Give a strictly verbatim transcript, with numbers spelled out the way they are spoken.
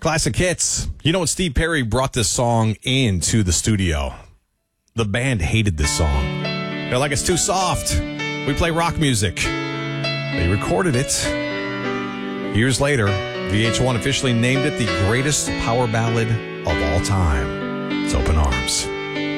Classic hits. You know what? Steve Perry brought this song into the studio. The band hated this song. They're like, it's too soft. We play rock music. They recorded it. Years later, V H one officially named it the greatest power ballad of all time. It's Open Arms.